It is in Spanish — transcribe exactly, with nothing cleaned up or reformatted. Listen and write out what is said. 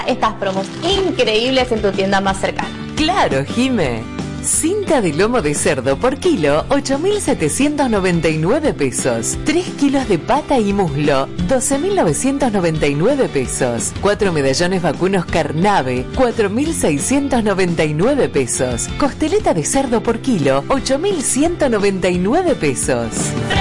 estas promos increíbles en tu tienda más cercana. Claro, Jime. Cinta de lomo de cerdo por kilo, ocho mil setecientos noventa y nueve pesos. tres kilos de pata y muslo, doce mil novecientos noventa y nueve pesos. cuatro medallones vacunos Carnave, cuatro mil seiscientos noventa y nueve pesos. Costeleta de cerdo por kilo, ocho mil ciento noventa y nueve pesos.